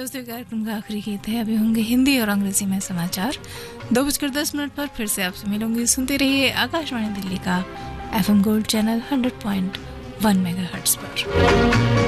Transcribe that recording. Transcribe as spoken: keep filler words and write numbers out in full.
दोस्तों, कार्यक्रम का आखिरी गीत है। अभी होंगे हिंदी और अंग्रेजी में समाचार। दो बजकर दस मिनट पर फिर से आपसे मिलूंगी। सुनते रहिए आकाशवाणी दिल्ली का F M gold channel hundred point one megahertz पर।